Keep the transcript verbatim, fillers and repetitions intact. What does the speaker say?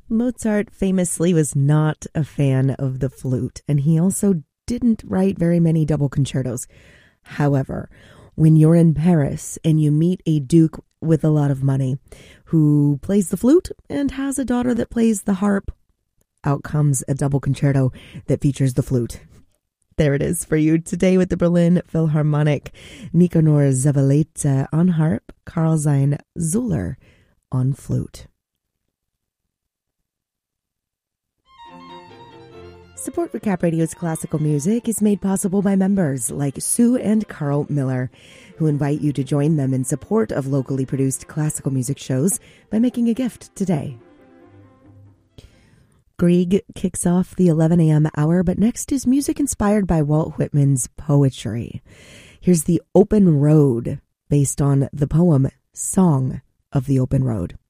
Mozart famously was not a fan of the flute, and he also didn't write very many double concertos. However, when you're in Paris and you meet a duke with a lot of money who plays the flute and has a daughter that plays the harp, out comes a double concerto that features the flute. There it is for you today with the Berlin Philharmonic. Nicanor Zavaleta on harp, Karlsheim Zuller on flute. Support for Cap Radio's classical music is made possible by members like Sue and Carl Miller, who invite you to join them in support of locally produced classical music shows by making a gift today. Grieg kicks off the eleven a.m. hour, but next is music inspired by Walt Whitman's poetry. Here's The Open Road, based on the poem Song of the Open Road.